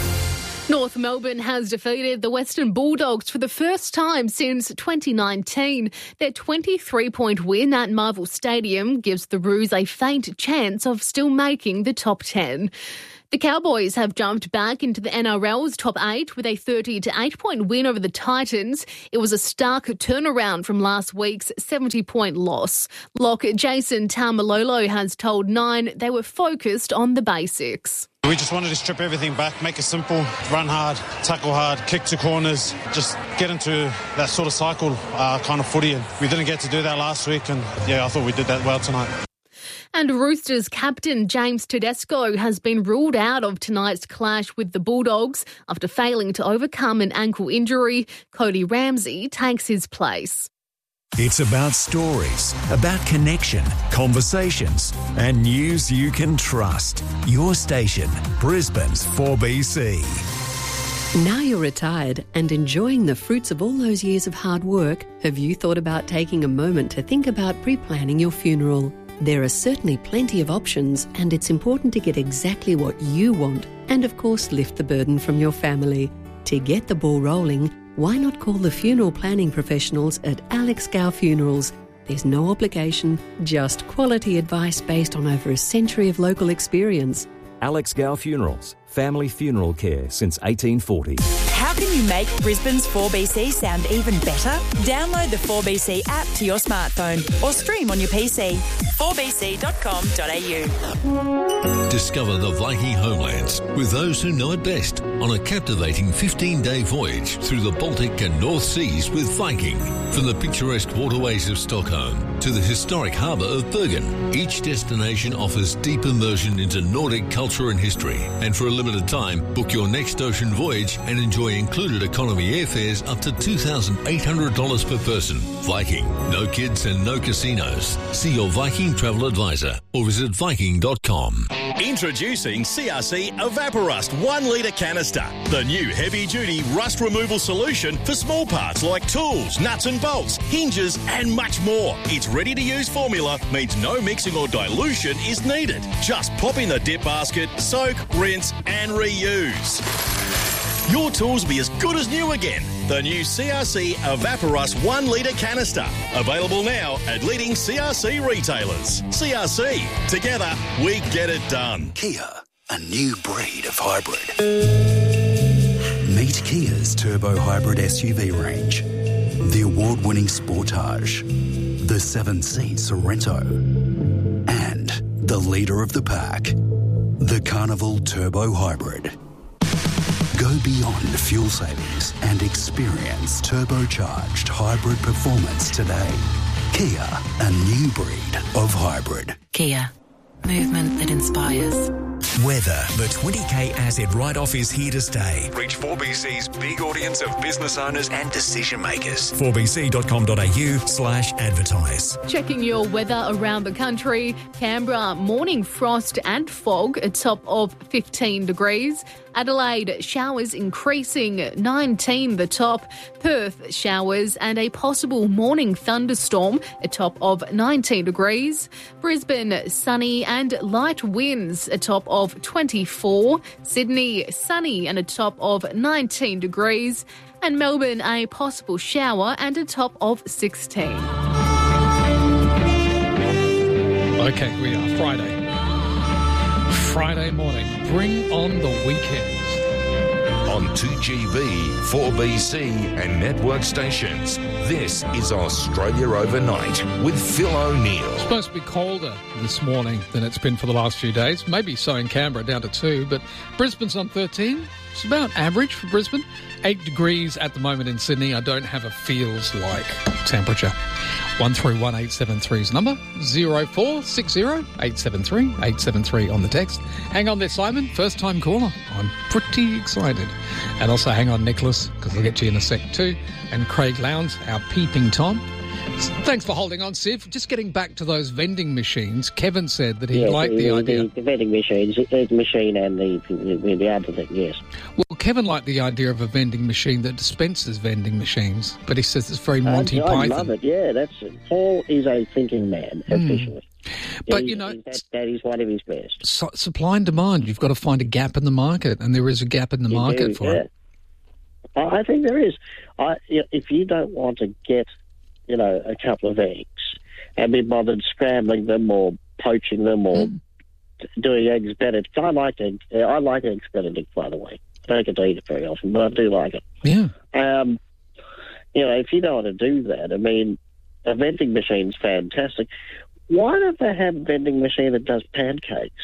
North Melbourne has defeated the Western Bulldogs for the first time since twenty nineteen. Their twenty-three point win at Marvel Stadium gives the Roos a faint chance of still making the top ten. The Cowboys have jumped back into the N R L's top eight with a thirty to eight point win over the Titans. It was a stark turnaround from last week's seventy point loss. Lock Jason Taumalolo has told Nine they were focused on the basics. We just wanted to strip everything back, make it simple, run hard, tackle hard, kick to corners, just get into that sort of cycle uh, kind of footy. And we didn't get to do that last week, and yeah, I thought we did that well tonight. And Roosters captain James Tedesco has been ruled out of tonight's clash with the Bulldogs after failing to overcome an ankle injury. Cody Ramsey takes his place. It's about stories, about connection, conversations, and news you can trust. Your station, Brisbane's four B C. Now you're retired and enjoying the fruits of all those years of hard work, have you thought about taking a moment to think about pre-planning your funeral? There are certainly plenty of options, and it's important to get exactly what you want and, of course, lift the burden from your family. To get the ball rolling, why not call the funeral planning professionals at Alex Gow Funerals? There's no obligation, just quality advice based on over a century of local experience. Alex Gow Funerals, family funeral care since eighteen forty. How can you make Brisbane's four B C sound even better? Download the four B C app to your smartphone or stream on your P C. four b c dot com dot a u. Discover the Viking homelands with those who know it best on a captivating fifteen-day voyage through the Baltic and North Seas with Viking. From the picturesque waterways of Stockholm to the historic harbour of Bergen, each destination offers deep immersion into Nordic culture and history. And for a limited time, book your next ocean voyage and enjoy included economy airfares up to two thousand eight hundred dollars per person. Viking, no kids and no casinos. See your Viking travel advisor or visit viking dot com. Introducing C R C Evaporust one litre canister, the new heavy-duty rust removal solution for small parts like tools, nuts and bolts, hinges and much more. Its ready-to-use formula means no mixing or dilution is needed. Just pop in the dip basket, soak, rinse and reuse. Your tools will be as good as new again. The new C R C Evaporust one litre canister. Available now at leading C R C retailers. C R C. Together, we get it done. Kia, a new breed of hybrid. Meet Kia's turbo hybrid S U V range. The award-winning Sportage. The seven-seat Sorento. And the leader of the pack. The Carnival Turbo Hybrid. Go beyond fuel savings and experience turbocharged hybrid performance today. Kia, a new breed of hybrid. Kia, movement that inspires. Weather. The twenty K Asset write-off is here to stay. Reach four B C's big audience of business owners and decision makers. four b c dot com dot a u slash advertise. Checking your weather around the country. Canberra, morning frost and fog, a top of fifteen degrees. Adelaide, showers increasing, nineteen the top. Perth, showers and a possible morning thunderstorm, a top of nineteen degrees. Brisbane, sunny and light winds, a top of twenty-four. Sydney, sunny and a top of nineteen degrees. And Melbourne, a possible shower and a top of sixteen. Okay, we are Friday. Friday morning. Bring on the weekend. On two G B, four B C and network stations, this is Australia Overnight with Phil O'Neill. It's supposed to be colder this morning than it's been for the last few days. Maybe so in Canberra, down to two, but Brisbane's on thirteen. It's about average for Brisbane. Eight degrees at the moment in Sydney. I don't have a feels like temperature. one three one eight seven three's number. zero four six zero eight seven three eight seven three on the text. Hang on there, Simon. First time caller. I'm pretty excited. And also hang on, Nicholas, because I'll get you in a sec too. And Craig Lowndes, our peeping Tom. Thanks for holding on, Siv. Just getting back to those vending machines. Kevin said that he yes, liked the, the idea. The, the vending machines, the machine and the, the, the other thing, yes. Well, Well, Kevin liked the idea of a vending machine that dispenses vending machines, but he says it's very Monty I, Python. I love it, yeah. That's it. Paul is a thinking man, Mm. officially. But, He- you know, that, that is one of his best. Su- supply and demand, you've got to find a gap in the market, and there is a gap in the You market do, for yeah. it. I I think there is. I, you know, if you don't want to get, you know, a couple of eggs and be bothered scrambling them or poaching them or Mm. t- doing eggs Benedict, I like eggs. I like eggs Benedict, by the way. I don't get to eat it very often, but I do like it. Yeah. Um, you know, if you don't want to do that, I mean, a vending machine's fantastic. Why don't they have a vending machine that does pancakes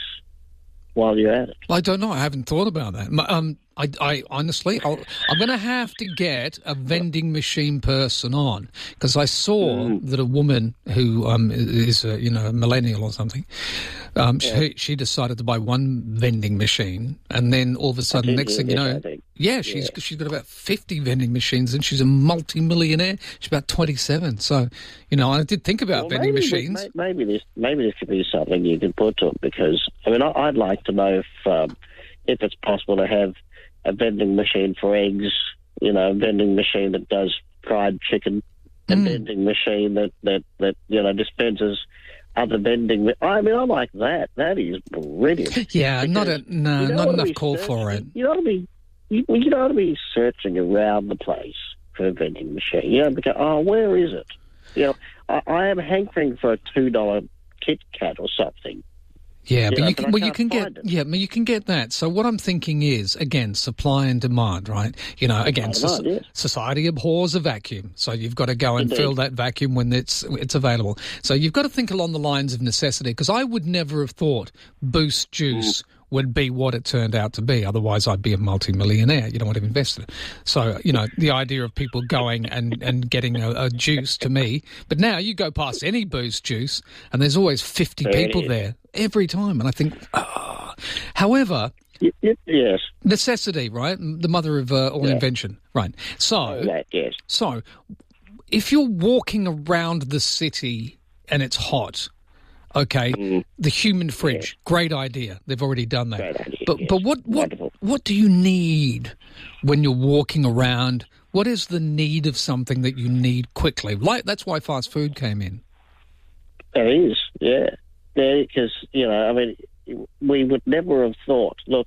while you're at it? I don't know. I haven't thought about that. M- Um, I, I honestly, I'll, I'm going to have to get a vending machine person on, because I saw Mm. that a woman who um, is a, you know, a millennial or something, um, Yeah. she, she decided to buy one vending machine, and then all of a sudden, did next hear thing you this, know, I think. yeah, she's Yeah. she's got about fifty vending machines, and she's a multi-millionaire. She's about twenty-seven. So, you know, I did think about Well, vending maybe, machines. may- Maybe this, maybe this could be something you could put to it, because I mean, I, I'd like to know if um, if it's possible to have a vending machine for eggs. You know, a vending machine that does fried chicken, a Mm. vending machine that, that, that you know dispenses other vending. I mean, I like that. That is brilliant. Yeah, not a, Because no, you don't not wanna enough be call for it. searching- You don't want to be, you, you don't want to be searching around the place for a vending machine. You know, because oh, where is it? You know, I, I am hankering for a two dollar Kit Kat or something. Yeah, You but know, you but can, I well, you can't can get, find it. yeah, but you can get that. So what I'm thinking is, again, supply and demand, right? You know, again, Supply soci- and demand, yes. society abhors a vacuum, so you've got to go and Indeed. fill that vacuum when it's it's available. So you've got to think along the lines of necessity, because I would never have thought Boost Juice would be what it turned out to be. Otherwise, I'd be a multi-millionaire. You know, would have invested. So, you know, the idea of people going and, and getting a, a juice to me. But now you go past any Boost Juice and there's always fifty There it people is. there every time. And I think, ah. However, Y- y- yes. necessity, right? The mother of uh, all Yeah. invention. Right. So, That, yes. so if you're walking around the city and it's hot, okay, Mm. the human fridge, great idea. They've already done that. Great idea, but yes. but what what Wonderful. what do you need when you're walking around? What is the need of something that you need quickly? Like that's why fast food came in. It is, yeah. Yeah, because, you know, I mean, we would never have thought, look,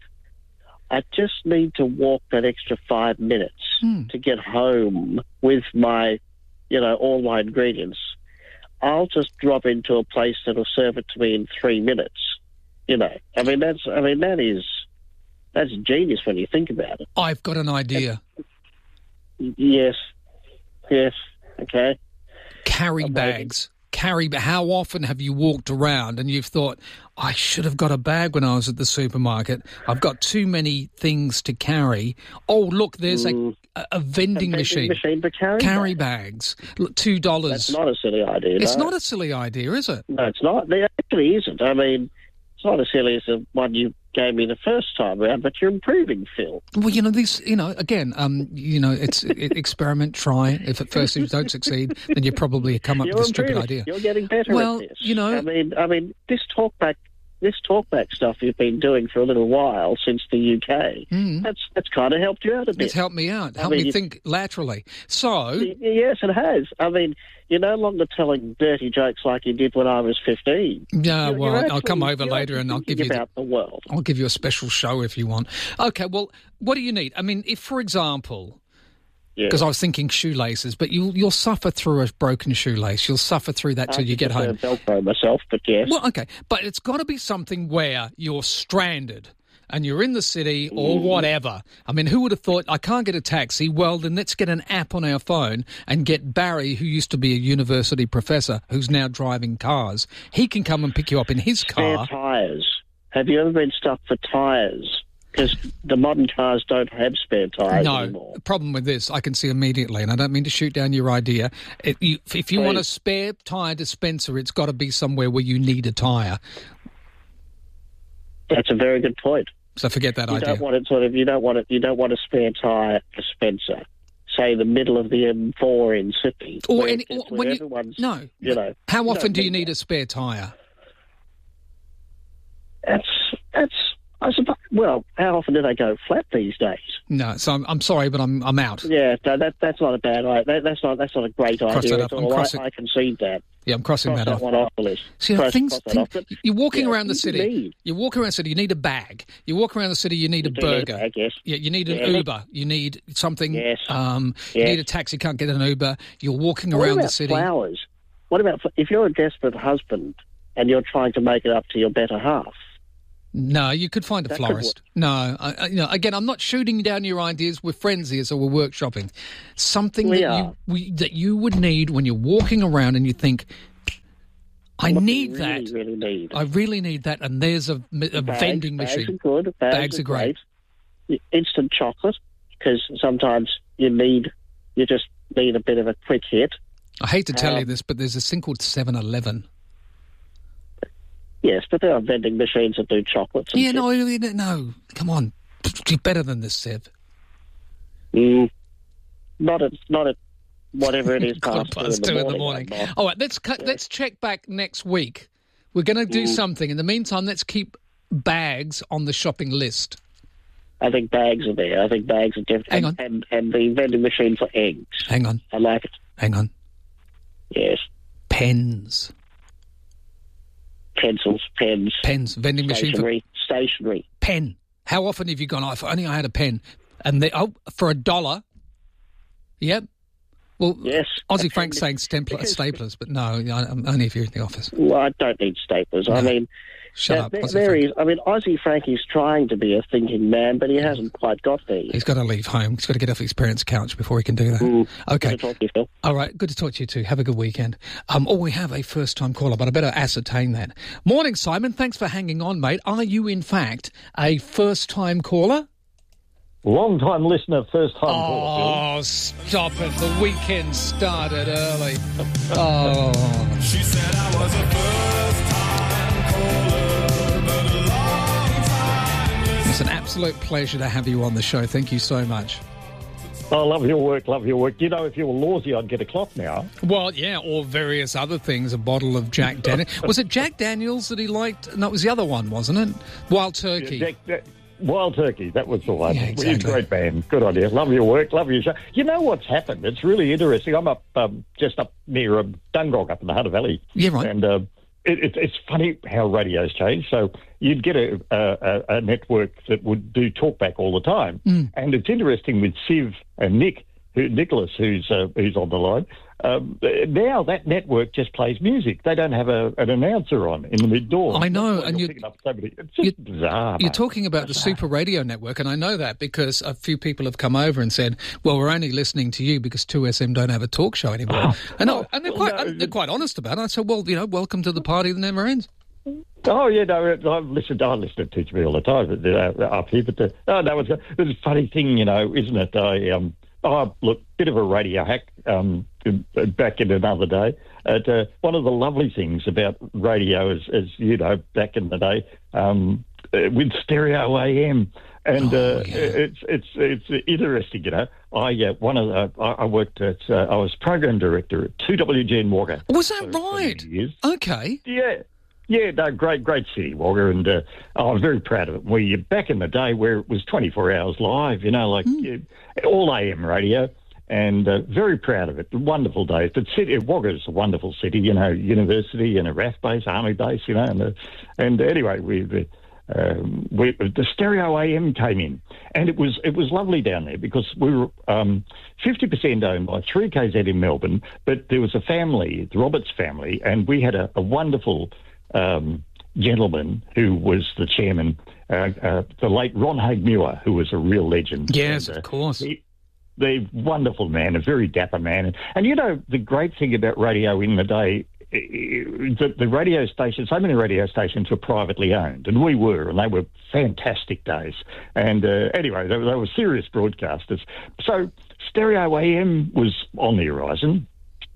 I just need to walk that extra five minutes Hmm. to get home with my, you know, all my ingredients. I'll just drop into a place that'll serve it to me in three minutes. You know, I mean, that's, I mean, that is, that's genius when you think about it. I've got an idea. Yes. Yes. Okay. Carry Amazing. bags. Carry. How often have you walked around and you've thought, I should have got a bag when I was at the supermarket. I've got too many things to carry. Oh, look, there's Mm. a, a, a vending, vending machine. machine for carry Carry bags. Look, two dollars. That's not a silly idea. It's no. not a silly idea, is it? No, it's not. It actually isn't. I mean, it's not as silly as the one you gave me the first time around, but you're improving, Phil. Well, you know, these, you know, again, um, you know, it's it, experiment, try. If at first you don't succeed, then you probably come up You're with a stupid improving. idea. You're getting better Well, at this. you know- I mean, I mean, this talkback, this talkback stuff you've been doing for a little while since the U K. Mm. That's that's kind of helped you out a bit. It's helped me out. I Helped mean, me you- think laterally. So, Y- Yes, it has. I mean, you're no longer telling dirty jokes like you did when I was fifteen. yeah, You're- well, you're I'll come actually- over you're later and I'll actually give you the, thinking about the world. I'll give you a special show if you want. Okay, well, what do you need? I mean, if, for example, Yeah. because I was thinking shoelaces, but you'll you'll suffer through a broken shoelace. You'll suffer through that till I you get prefer home. Velcro myself, but yes. Well, okay, but it's got to be something where you're stranded and you're in the city or whatever. I mean, who would have thought, I can't get a taxi? Well, then let's get an app on our phone and get Barry, who used to be a university professor, who's now driving cars. He can come and pick you up in his Spare car. tyres. Have you ever been stuck for tyres? Because the modern cars don't have spare tyres No, anymore. the problem with this, I can see immediately, and I don't mean to shoot down your idea. It, you, if you want a Please. spare tyre dispenser, it's got to be somewhere where you need a tyre. That's a very good point. So forget that You idea. don't want it sort of. You don't want it. You don't want a spare tyre dispenser. Say the middle of the M four in Sydney, Or where, any- where or when you- everyone's. no. you know. How you often don't do you need need a spare tyre? That's that's. I suppose. Well, how often do they go flat these days? No, so I'm, I'm sorry, but I'm I'm out. Yeah, no, that that's not a bad idea. That, that's not that's not a great Cross idea that at up. I'm all. crossing- I, I concede that. Yeah, I'm crossing Cross that that off. one off the list. See, Cross- things, cross that thing- off. But- you're walking yeah, around the what do you city. need? You're walking around the city. You need a bag. You walk around the city. You need a You do need a burger. bag, yes. Yeah, you need an Yeah. Uber. You need something. Yes. Um, You Yes. need a taxi. Can't get an Uber. You're walking What around about the city. flowers? What about if you're a desperate husband and you're trying to make it up to your better half? No, you could find a That could florist. No, I, I, you know, again, I'm not shooting down your ideas. We're friends here, so we're workshopping. Something We that are. you we, that you would need when you're walking around and you think, I What do need you that. really, really need. I really need that. And there's a, a Bags- vending bags machine. are good. Bags, Bags are great. Instant chocolate, because sometimes you need, you just need a bit of a quick hit. I hate to tell you Um, this, but there's this thing called seven eleven. Yes, but there are vending machines that do chocolates. And Yeah, shit. no, I- no. Come on. You're better than this, Sev. Mm, not at not at whatever it is Quarter past, past two in the morning. I'm not. All right, let's cut, let's check back next week. We're going to do Mm. something. In the meantime, let's keep bags on the shopping list. I think bags are there. I think bags are different. Hang and, and and the vending machine for eggs. Hang on. I like it. Hang on. Yes. Pens. Pencils, pens. Pens. Vending machine for Stationery. Stationery. pen. How often have you gone, oh, if only I had a pen? And they, oh, for a dollar. Yep. Well, yes. Aussie Frank's saying stempler, staplers, but no, I- I'm only if you're in the office. Well, I don't need staplers. I No. mean, Shut there, up, there- Aussie there Frank. is. I mean, Aussie Frank is trying to be a thinking man, but he hasn't quite got there. He's got to leave home. He's got to get off his parents' couch before he can do that. Mm. Okay. Good to talk to you, Phil. All right. Good to talk to you too. Have a good weekend. Um, oh, we have a first-time caller, but I better ascertain that. Morning, Simon. Thanks for hanging on, mate. Are you, in fact, a first-time caller? Long time listener, first time oh, caller. Oh, stop it. The weekend started early. Oh. She said I was a first-time caller, but a long time. It's an absolute pleasure to have you on the show. Thank you so much. I love your work, love your work. You know, if you were Lawsy, I'd get a clock now. Well, yeah, or various other things. A bottle of Jack Daniels. Was it Jack Daniels that he liked? No, it was the other one, wasn't it? Wild Turkey. Jack, Jack, Wild Turkey, that was the one. Yeah, He's exactly. a great band. Good idea. Love your work, love your show. You know what's happened? It's really interesting. I'm up um, just up near um, Dungog, up in the Hunter Valley. Yeah, right. And uh, it, it, it's funny how radio's changed. So you'd get a, a, a network that would do talkback all the time. Mm. And it's interesting with Siv and Nick, who, Nicholas, who's uh, who's on the line. Um, now that network just plays music. They don't have a, an announcer on in the mid-door. I know, That's why and you're you- picking up so many- it's just bizarre. You're mate. talking about the Super Radio Network, and I know that because a few people have come over and said, well, we're only listening to you because two S M don't have a talk show anymore. and I, and they're, well, quite, no, and they're quite honest about it. I said, well, you know, welcome to the party that never ends. Oh yeah, no, I've listened. I listen to Teach Me all the time uh, up here. But the, oh, that was a, it was a funny thing, you know, isn't it? I um, oh look, bit of a radio hack. Um, back in another day. At, uh, one of the lovely things about radio, is, as you know, back in the day, um, uh, with stereo A M. And Oh, uh, yeah. it's it's it's interesting, you know. I uh, one of the, I, I worked at uh, I was program director at two W G N Wagga. Was that for- for right? many years. Okay. Yeah. Yeah, no, great, great city, Wagga, and uh, I'm very proud of it. We back in the day where it was twenty-four hours live, you know, like Mm. uh, all A M radio, and uh, very proud of it. Wonderful days. But city, Wagga is a wonderful city, you know, university and a R A F base, army base, you know, and uh, and anyway, we. Uh, um, we, the stereo A M came in, and it was it was lovely down there because we were um, fifty percent owned by three K Z in Melbourne, but there was a family, the Roberts family, and we had a, a wonderful um, gentleman who was the chairman, uh, uh, the late Ron Haig-Muir, who was a real legend. Yes, And, uh, of course. he- the wonderful man, a very dapper man. And, and you know, the great thing about radio in the day, eh, the, the radio stations, so many radio stations were privately owned, and we were, and they were fantastic days. And uh, anyway, they, they were serious broadcasters. So stereo A M was on the horizon.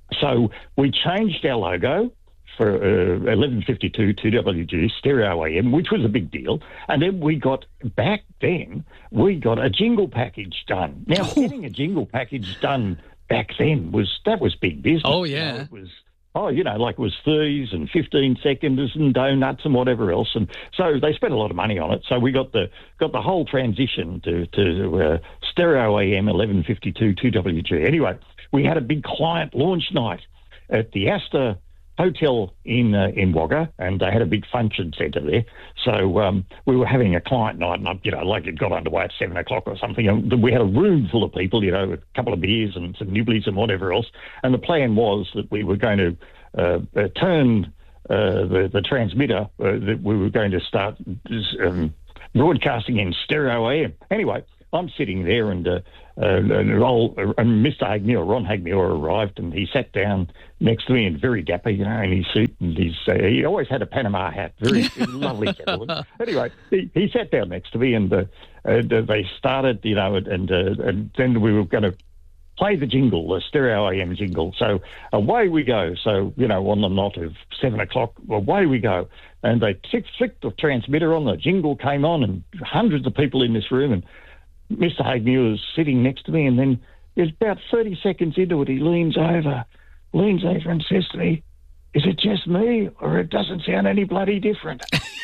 So we changed our logo for uh, eleven fifty-two two W G stereo A M, which was a big deal. And then we got, back then, we got a jingle package done. Now, getting a jingle package done back then was, that was big business. Oh, You know, yeah. it was oh, you know, like it was thirties and fifteen seconders and donuts and whatever else. And so they spent a lot of money on it. So we got the got the whole transition to, to uh, stereo A M eleven fifty-two two W G. Anyway, we had a big client launch night at the Astor Hotel in uh, in Wagga, and they had a big function centre there. So um, we were having a client night, and you know, like it got underway at seven o'clock or something. And we had a room full of people, you know, a couple of beers and some nibblies and whatever else. And the plan was that we were going to uh, uh, turn uh, the the transmitter uh, that we were going to start um, broadcasting in stereo A M. Anyway, I'm sitting there, and uh, uh, and, all, and Mister Hagmuir, Ron Hagmuir, arrived, and he sat down next to me, and very dapper, you know, in his suit, and his, uh, he always had a Panama hat, very lovely gentleman. Anyway, he, he sat down next to me, and, uh, and uh, they started, you know, and and, uh, and then we were going to play the jingle, the stereo A M jingle. So away we go. So, you know, on the knot of seven o'clock, away we go. And they flicked the transmitter on, the jingle came on, and hundreds of people in this room, and Mister Hagmuir was sitting next to me, and then there's about thirty seconds into it, he leans over, leans over and says to me, "Is it just me, or it doesn't sound any bloody different?"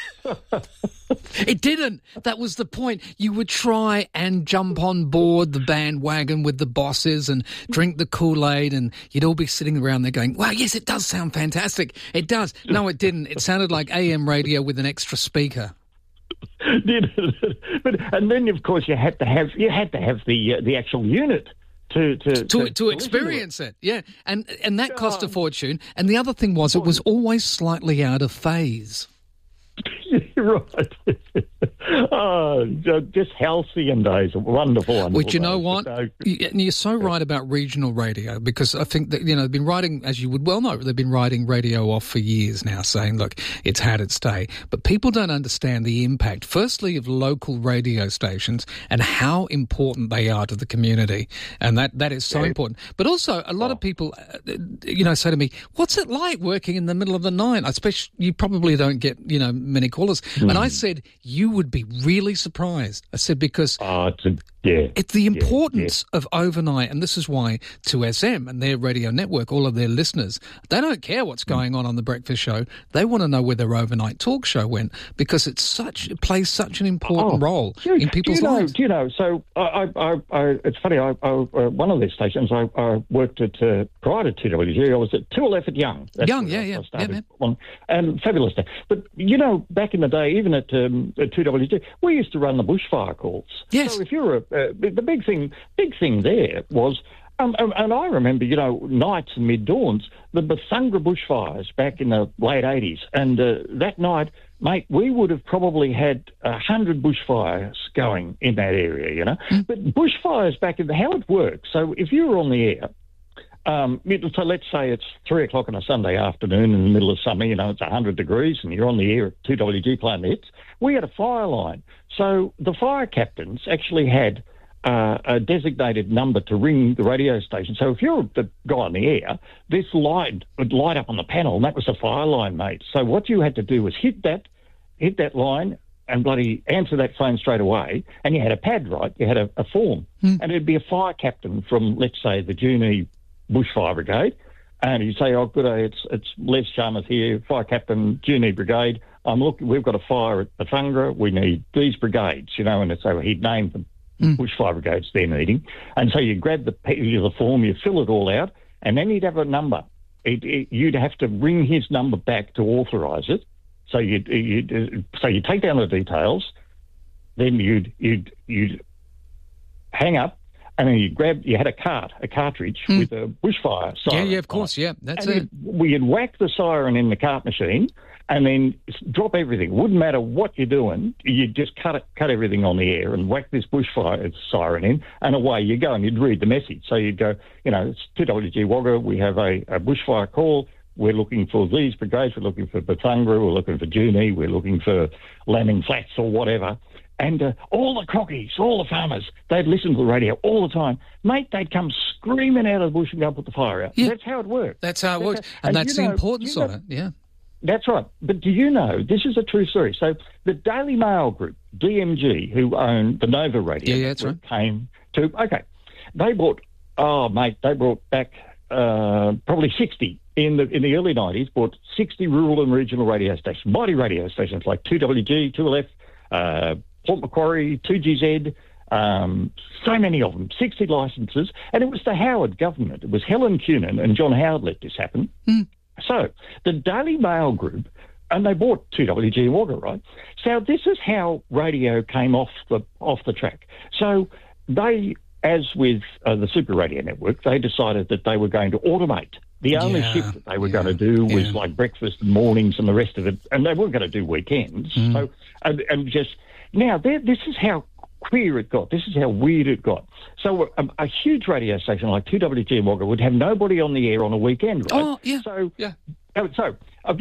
It didn't. That was the point. You would try and jump on board the bandwagon with the bosses and drink the Kool-Aid, and you'd all be sitting around there going, "Wow, yes, it does sound fantastic. It does." No, it didn't. It sounded like A M radio with an extra speaker. Did it? But and then of course you had to have you had to have the uh, the actual unit to to to, to, to experience it. it. Yeah, and and that cost Oh. a fortune. And the other thing was, it was always slightly out of phase. Right. Oh, just halcyon days, wonderful, wonderful. Well, do you know days. what? But no, You- And you're so right about regional radio, because I think that, you know, they've been writing, as you would well know, they've been writing radio off for years now, saying, look, it's had its day. But people don't understand the impact, firstly, of local radio stations and how important they are to the community. And that, that is so Yeah. important. But also, a lot of people, uh, you know, say to me, what's it like working in the middle of the night? Especially, you probably don't get, you know, many callers. Hmm. And I said, you would be really surprised. I said, because oh, it's a, yeah, it's the importance of overnight, and this is why two S M and their radio network, all of their listeners, they don't care what's going on on the breakfast show. They want to know where their overnight talk show went, because it's such it plays such an important Oh, role do, in people's do you know, lives. Do you know? So I, I, I, it's funny. I, I, uh, one of these stations, I, I worked at uh, prior to two W G. I was at two F at Young. That's Young, where yeah, I- yeah, I started yeah, man. on, and fabulous day. But you know, back in the day, even at, um, at two W G, we used to run the bushfire calls. Yes. So if you're a uh, the big thing, big thing there was. Um, um, and I remember, you know, nights and mid-dawns, the Bethungra bushfires back in the late eighties. And uh, that night, mate, we would have probably had a hundred bushfires going in that area, you know. Mm. But bushfires back in the, how it works, so if you were on the air, um, it- so let's say it's three o'clock on a Sunday afternoon in the middle of summer, you know, it's one hundred degrees and you're on the air at two W G playing the hits, we had a fire line. So the fire captains actually had uh, a designated number to ring the radio station. So if you're the guy on the air, this light would light up on the panel, and that was the fire line, mate. So what you had to do was hit that, hit that line and bloody answer that phone straight away, and you had a pad, right? You had a, a form, Hmm. and it'd be a fire captain from, let's say, the Junee Bushfire Brigade, and he'd say, "Oh, good day, it's it's Les Chalmers here, Fire Captain, Junee Brigade. I'm looking. We've got a fire at Bethungra. We need these brigades, you know." And so he'd name them bushfire brigades they're needing, and so you grab the pe- the form, you fill it all out, and then you'd have a number. It, it, you'd have to ring his number back to authorise it. So you'd, you'd so you take down the details, then you'd you'd you'd hang up. And then you grab, you had a cart, a cartridge with a bushfire Yeah, siren. yeah, of course, yeah, that's and it. you'd- We'd whack the siren in the cart machine and then s- drop everything. Wouldn't matter what you're doing, you'd just cut it, cut everything on the air and whack this bushfire siren in, and away you go, and you'd read the message. So you'd go, you know, it's two W G Wagga, we have a, a bushfire call, we're looking for these brigades, we're looking for Bethungra, we're looking for Junee, we're looking for Lambing Flats or whatever. And uh, all the crockies, all the farmers, they'd listen to the radio all the time. Mate, they'd come screaming out of the bush and go and put the fire out. Yeah. That's how it worked. That's how it works. how- And, and that's you the know- importance you of know- it, yeah. That's right. But do you know, this is a true story. So the Daily Mail Group, D M G, who own the Nova Radio, Yeah, yeah, that's network, came to, okay, they bought, oh, mate, they brought back uh, probably sixty in the in the early nineties, bought sixty rural and regional radio stations, mighty radio stations like two W G, two L F, uh, Port Macquarie, two G Z, um, so many of them, sixty licences, and it was the Howard government. It was Helen Cunin and John Howard let this happen. Mm. So the Daily Mail Group, and they bought two W G Wagga, right? So this is how radio came off the off the track. So they, as with uh, the Super Radio Network, they decided that they were going to automate. The only Yeah, shift that they were yeah, going to do was yeah. like breakfast and mornings and the rest of it, and they weren't going to do weekends. Mm. So, and, and just now, there- this is how queer it got. This is how weird it got. So a, a huge radio station like two W G Wagga would have nobody on the air on a weekend, right? Oh, yeah. So, yeah. oh, so